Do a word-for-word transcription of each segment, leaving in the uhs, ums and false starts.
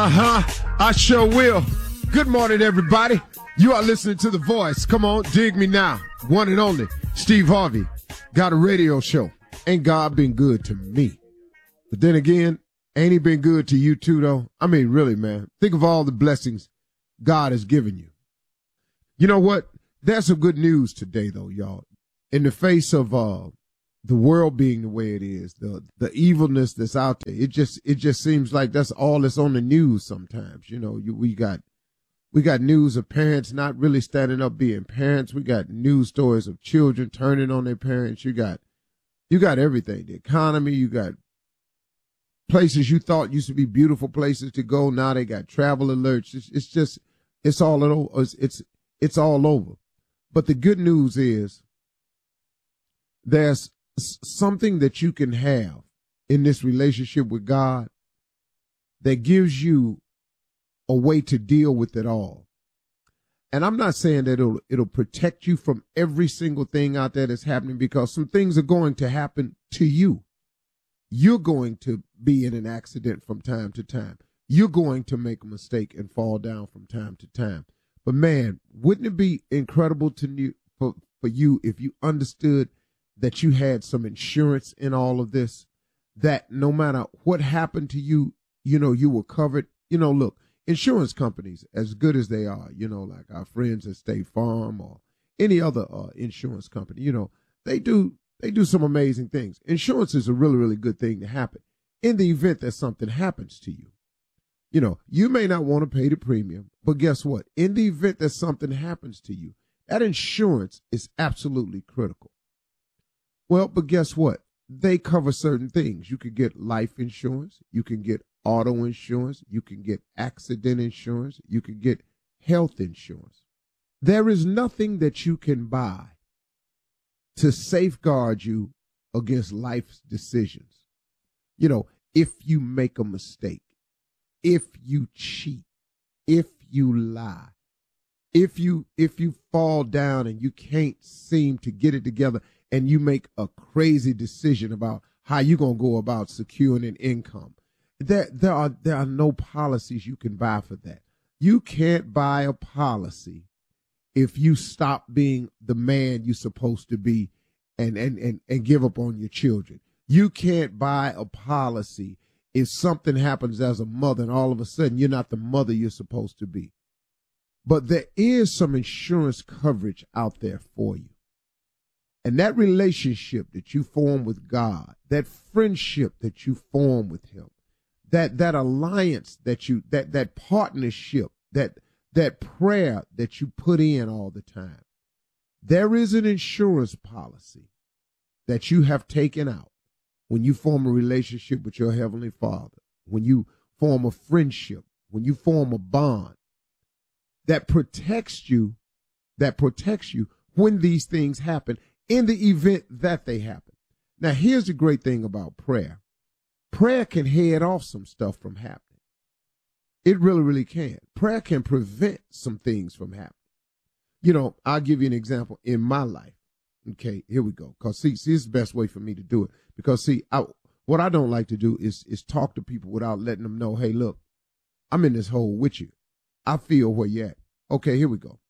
Uh-huh. I sure will. Good morning, everybody. You are listening to The Voice. Come on, dig me now. One and only, Steve Harvey. Got a radio show. Ain't God been good to me? But then again, ain't he been good to you too, though? I mean, really, man. Think of all the blessings God has given you. You know what? There's some good news today, though, y'all. In the face of uh, the world being the way it is, the the evilness that's out there, it just it just seems like that's all that's on the news sometimes. You know, you, we got we got news of parents not really standing up being parents. We got news stories of children turning on their parents. You got you got everything. The economy, you got places you thought used to be beautiful places to go. Now they got travel alerts. It's, it's just it's all over. It's, it's it's all over. But the good news is there's something that you can have in this relationship with God that gives you a way to deal with it all. And I'm not saying that it'll, it'll protect you from every single thing out there that's happening, because some things are going to happen to you. You're going to be in an accident from time to time. You're going to make a mistake and fall down from time to time. But man, wouldn't it be incredible to you, for, for you if you understood that you had some insurance in all of this, that no matter what happened to you, you know, you were covered. You know, look, insurance companies, as good as they are, you know, like our friends at State Farm or any other uh, insurance company, you know, they do they do some amazing things. Insurance is a really, really good thing to happen in the event that something happens to you. You know, you may not want to pay the premium, but guess what? In the event that something happens to you, that insurance is absolutely critical. Well, but guess what? They cover certain things. You can get life insurance. You can get auto insurance. You can get accident insurance. You can get health insurance. There is nothing that you can buy to safeguard you against life's decisions. You know, if you make a mistake, if you cheat, if you lie, if you if you fall down and you can't seem to get it together, and you make a crazy decision about how you're going to go about securing an income, there, there are there are no policies you can buy for that. You can't buy a policy if you stop being the man you're supposed to be and, and, and, and give up on your children. You can't buy a policy if something happens as a mother and all of a sudden you're not the mother you're supposed to be. But there is some insurance coverage out there for you. And that relationship that you form with God, that friendship that you form with him, that that alliance that you, that that partnership, that that prayer that you put in all the time, there is an insurance policy that you have taken out when you form a relationship with your Heavenly Father, when you form a friendship, when you form a bond that protects you, that protects you when these things happen, in the event that they happen. Now, here's the great thing about prayer. Prayer can head off some stuff from happening. It really, really can. Prayer can prevent some things from happening. You know, I'll give you an example in my life. Okay, here we go. Because, see, see, this is the best way for me to do it. Because, see, I, what I don't like to do is, is talk to people without letting them know, hey, look, I'm in this hole with you. I feel where you're at. Okay, here we go.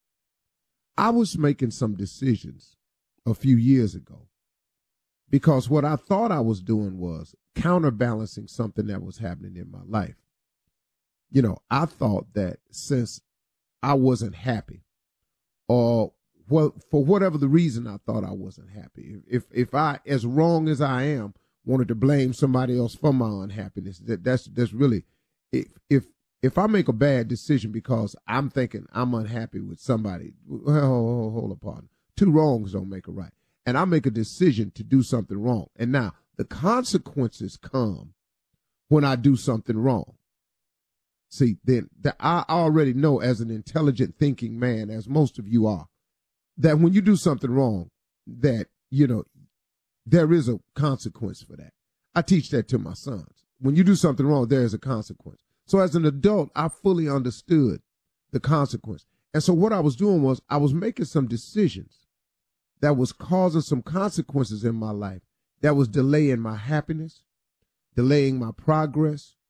I was making some decisions a few years ago, because what I thought I was doing was counterbalancing something that was happening in my life. You know, I thought that since I wasn't happy, or well, for whatever the reason I thought I wasn't happy, if if I, as wrong as I am, wanted to blame somebody else for my unhappiness, that that's that's really, if if if I make a bad decision because I'm thinking I'm unhappy with somebody, well, hold, hold upon. Two wrongs don't make a right. And I make a decision to do something wrong. And now the consequences come when I do something wrong. See, then the, I already know, as an intelligent thinking man, as most of you are, that when you do something wrong, that, you know, there is a consequence for that. I teach that to my sons. When you do something wrong, there is a consequence. So as an adult, I fully understood the consequence. And so what I was doing was I was making some decisions that was causing some consequences in my life, that was delaying my happiness, delaying my progress,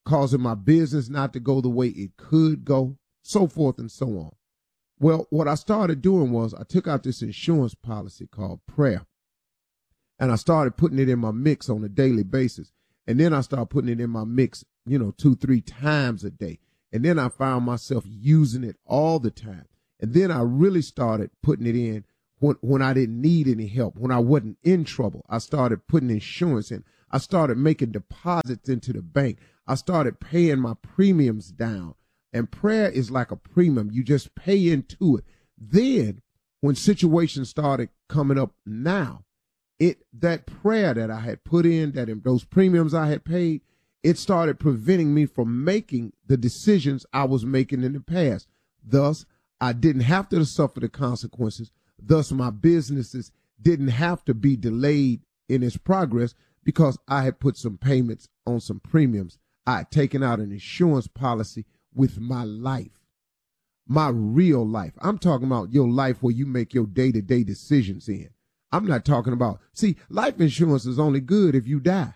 causing my business not to go the way it could go, so forth and so on. Well, what I started doing was I took out this insurance policy called prayer, and I started putting it in my mix on a daily basis. And then I started putting it in my mix, you know, two, three times a day. And then I found myself using it all the time. And then I really started putting it in when, when I didn't need any help, when I wasn't in trouble. I started putting insurance in. I started making deposits into the bank. I started paying my premiums down. And prayer is like a premium. You just pay into it. Then when situations started coming up now, it that prayer that I had put in, that in those premiums I had paid, it started preventing me from making the decisions I was making in the past. Thus, I didn't have to suffer the consequences. Thus, my businesses didn't have to be delayed in its progress because I had put some payments on some premiums. I had taken out an insurance policy with my life, my real life. I'm talking about your life where you make your day-to-day decisions in. I'm not talking about, see, life insurance is only good if you die.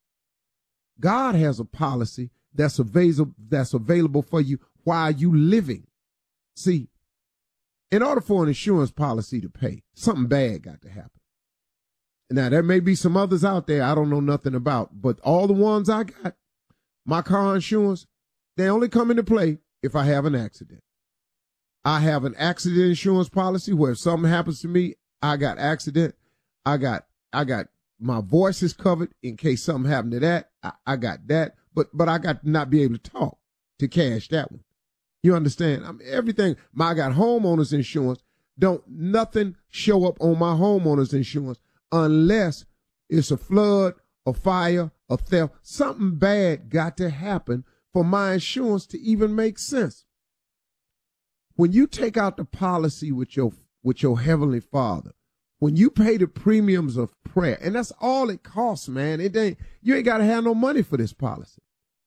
God has a policy that's available, that's available for you while you living. See, in order for an insurance policy to pay, something bad got to happen. Now, there may be some others out there I don't know nothing about, but all the ones I got, my car insurance, they only come into play if I have an accident. I have an accident insurance policy where if something happens to me, I got accident. I got, I got my voice is covered in case something happened to that. I, I got that, but, but I got to not be able to talk to cash that one. You understand? I mean, everything. My, I got homeowners insurance. Don't nothing show up on my homeowners insurance unless it's a flood, a fire, a theft. Something bad got to happen for my insurance to even make sense. When you take out the policy with your with your Heavenly Father, when you pay the premiums of prayer, and that's all it costs, man. It ain't, you ain't got to have no money for this policy.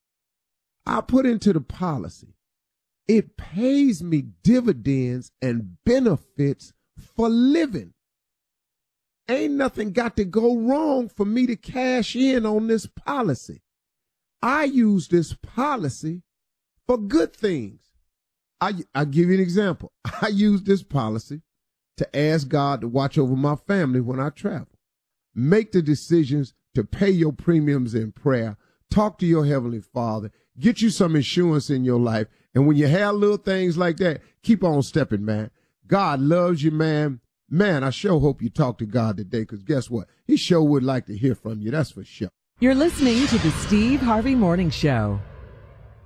I put into the policy. It pays me dividends and benefits for living. Ain't nothing got to go wrong for me to cash in on this policy. I use this policy for good things. I, I'll give you an example. I use this policy to ask God to watch over my family when I travel. Make the decisions to pay your premiums in prayer. Talk to your Heavenly Father. Get you some insurance in your life. And when you have little things like that, keep on stepping, man. God loves you, man. Man, I sure hope you talk to God today, because guess what? He sure would like to hear from you. That's for sure. You're listening to the Steve Harvey Morning Show.